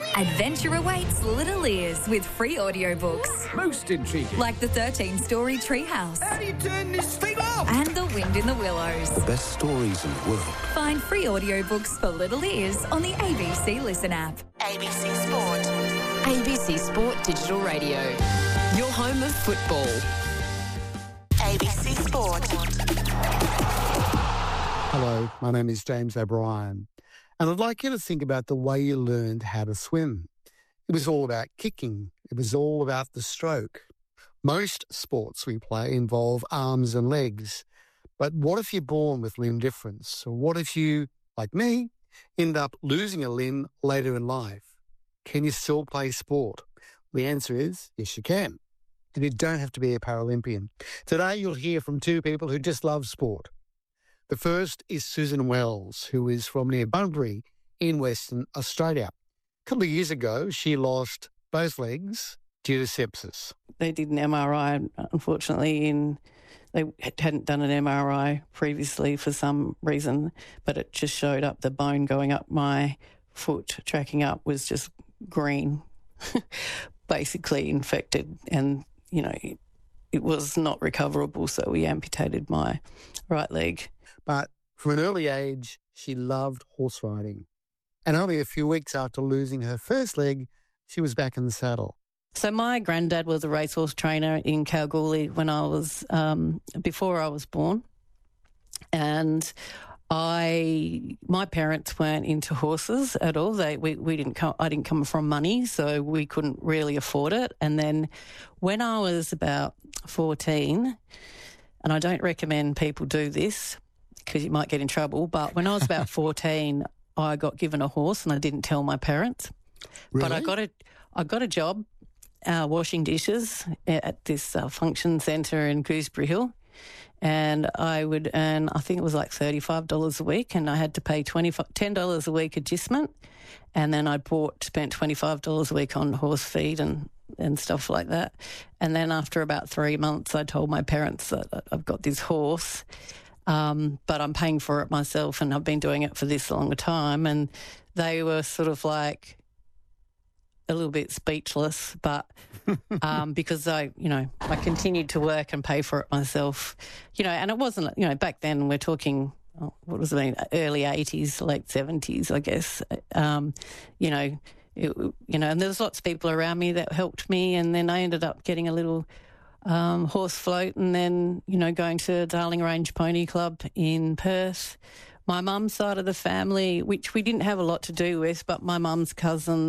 Adventure awaits little ears with free audiobooks. Most intriguing. Like the 13-story Treehouse. How do you turn this thing off? And The Wind in the Willows. The best stories in the world. Find free audiobooks for little ears on the ABC Listen app. ABC Sport. ABC Sport Digital Radio. Your home of football. ABC Sport. Hello, my name is James O'Brien, and I'd like you to think about the way you learned how to swim. It was all about kicking. It was all about the stroke. Most sports we play involve arms and legs, but what if you're born with limb difference? Or what if you, like me, end up losing a limb later in life? Can you still play sport? The answer is yes, you can. And you don't have to be a Paralympian. Today you'll hear from two people who just love sport. The first is Susan Wells, who is from near Bunbury in Western Australia. A couple of years ago, she lost both legs due to sepsis. They did an MRI, unfortunately, they hadn't done an MRI previously for some reason, but it just showed up the bone going up my foot, tracking up, was just green, basically infected, and, you know, it was not recoverable, so we amputated my right leg. But from an early age, she loved horse riding. And only a few weeks after losing her first leg, she was back in the saddle. So my granddad was a racehorse trainer in Kalgoorlie when I was, before I was born. And my parents weren't into horses at all. I didn't come from money, so we couldn't really afford it. And then when I was about 14, and I don't recommend people do this because you might get in trouble, but when I was about 14, I got given a horse and I didn't tell my parents. Really? But I got a job washing dishes at this function centre in Gooseberry Hill. And I would earn, I think it was like $35 a week, and I had to pay $10 a week adjustment, and then I spent $25 a week on horse feed and stuff like that. And then after about 3 months, I told my parents that I've got this horse, but I'm paying for it myself, and I've been doing it for this long a time. And they were sort of like a little bit speechless, but because I continued to work and pay for it myself, and it wasn't, back then we're talking, early 80s, late 70s, I guess, and there was lots of people around me that helped me, and then I ended up getting a little horse float, and then, going to Darling Range Pony Club in Perth. My mum's side of the family, which we didn't have a lot to do with, but my mum's cousin